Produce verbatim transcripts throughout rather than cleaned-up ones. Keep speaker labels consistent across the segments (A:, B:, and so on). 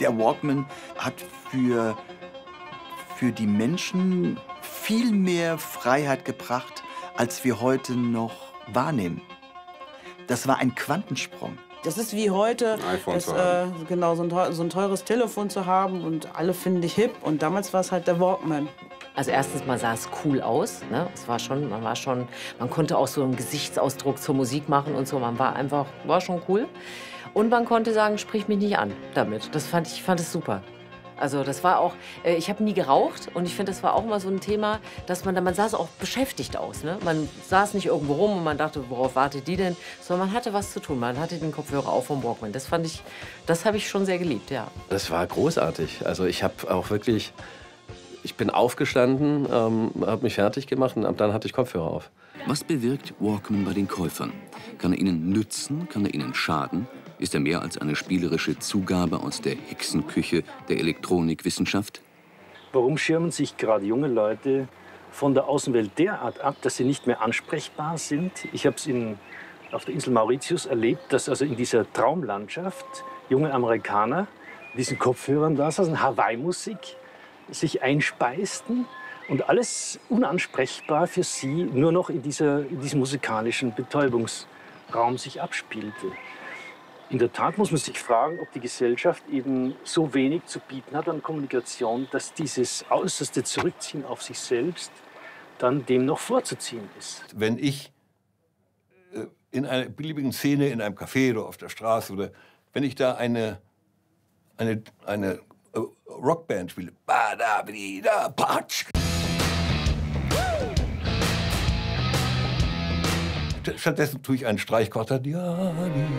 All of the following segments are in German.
A: Der Walkman hat für, für die Menschen viel mehr Freiheit gebracht, als wir heute noch wahrnehmen. Das war ein Quantensprung.
B: Das ist wie heute, das, äh, genau, so ein, so ein teures Telefon zu haben und alle finden dich hip. Und damals war es halt der Walkman.
C: Also erstens mal sah es cool aus, ne? Es war schon, man war schon, man konnte auch so einen Gesichtsausdruck zur Musik machen und so. Man war einfach, war schon cool. Und man konnte sagen, sprich mich nicht an damit. Das fand ich, fand es super. Also das war auch, äh, ich habe nie geraucht und ich finde, das war auch immer so ein Thema, dass man da, man sah so auch beschäftigt aus, ne? Man saß nicht irgendwo rum und man dachte, worauf wartet die denn? Sondern man hatte was zu tun, man hatte den Kopfhörer auf vom Walkman. Das fand ich, das habe ich schon sehr geliebt, ja.
D: Das war großartig. Also ich habe auch wirklich, ich bin aufgestanden, ähm, habe mich fertig gemacht und ab dann hatte ich Kopfhörer auf.
E: Was bewirkt Walkman bei den Käufern? Kann er ihnen nützen? Kann er ihnen schaden? Ist er mehr als eine spielerische Zugabe aus der Hexenküche der Elektronikwissenschaft?
F: Warum schirmen sich gerade junge Leute von der Außenwelt derart ab, dass sie nicht mehr ansprechbar sind? Ich habe es auf der Insel Mauritius erlebt, dass also in dieser Traumlandschaft junge Amerikaner mit diesen Kopfhörern da saßen, Hawaii-Musik, sich einspeisten und alles unansprechbar für sie nur noch in, dieser, in diesem musikalischen Betäubungsraum sich abspielte. In der Tat muss man sich fragen, ob die Gesellschaft eben so wenig zu bieten hat an Kommunikation, dass dieses äußerste Zurückziehen auf sich selbst dann dem noch vorzuziehen ist.
G: Wenn ich äh, in einer beliebigen Szene, in einem Café oder auf der Straße, oder wenn ich da eine, eine, eine äh, Rockband spiele, Ba-da-bi-da, Patsch. Stattdessen tue ich einen Streichquartett. Ja,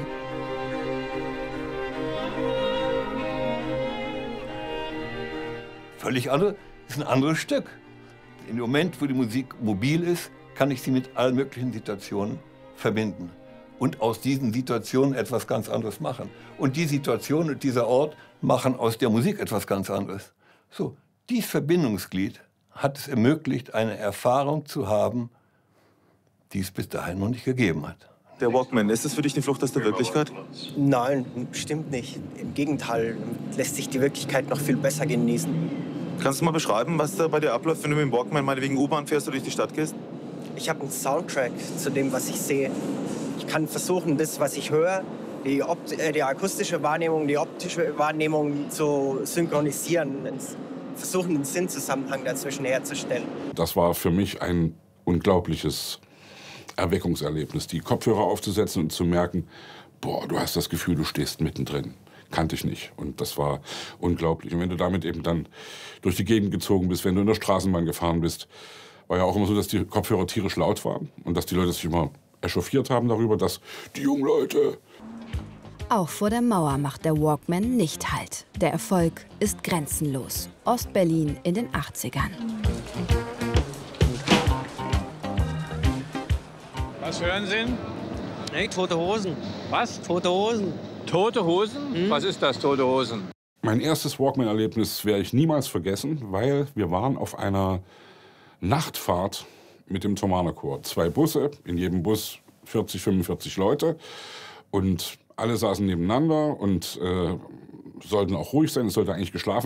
G: völlig andere, ist ein anderes Stück. Im Moment, wo die Musik mobil ist, kann ich sie mit allen möglichen Situationen verbinden. Und aus diesen Situationen etwas ganz anderes machen. Und die Situation und dieser Ort machen aus der Musik etwas ganz anderes. So, dieses Verbindungsglied hat es ermöglicht, eine Erfahrung zu haben, die es bis dahin noch nicht gegeben hat.
H: Der Walkman, ist das für dich eine Flucht aus der Wirklichkeit?
I: Nein, stimmt nicht. Im Gegenteil, lässt sich die Wirklichkeit noch viel besser genießen.
H: Kannst du mal beschreiben, was da bei dir abläuft, wenn du mit dem Walkman meinetwegen U-Bahn fährst oder durch die Stadt gehst?
I: Ich habe einen Soundtrack zu dem, was ich sehe. Ich kann versuchen, das, was ich höre, die, Opt äh, die akustische Wahrnehmung, die optische Wahrnehmung zu synchronisieren, versuchen, einen Sinnzusammenhang dazwischen herzustellen.
J: Das war für mich ein unglaubliches Erweckungserlebnis, die Kopfhörer aufzusetzen und zu merken, boah, du hast das Gefühl, du stehst mittendrin. Kannte ich nicht. Und das war unglaublich. Und wenn du damit eben dann durch die Gegend gezogen bist, wenn du in der Straßenbahn gefahren bist, war ja auch immer so, dass die Kopfhörer tierisch laut waren und dass die Leute sich immer echauffiert haben darüber, dass die jungen Leute...
K: Auch vor der Mauer macht der Walkman nicht Halt. Der Erfolg ist grenzenlos. Ostberlin in den achtzigern.
L: Was hören Sie?
M: Nee, Tote Hosen.
L: Was?
M: Tote Hosen.
L: Tote Hosen? Hm? Was ist das, Tote Hosen?
J: Mein erstes Walkman-Erlebnis werde ich niemals vergessen, weil wir waren auf einer Nachtfahrt mit dem Thomanerchor. Zwei Busse, in jedem Bus vierzig, fünfundvierzig Leute. Und alle saßen nebeneinander und äh, sollten auch ruhig sein, es sollte eigentlich geschlafen